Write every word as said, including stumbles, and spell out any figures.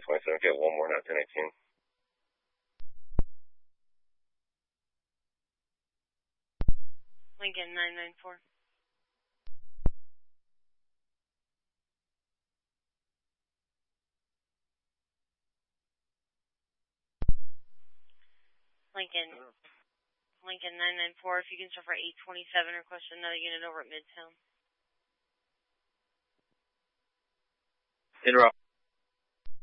twenty-seven, get one more, not ten eighteen. Lincoln nine nine four. Lincoln, Lincoln nine nine four, if you can start for eight twenty-seven, request another unit over at Midtown. Interrupt.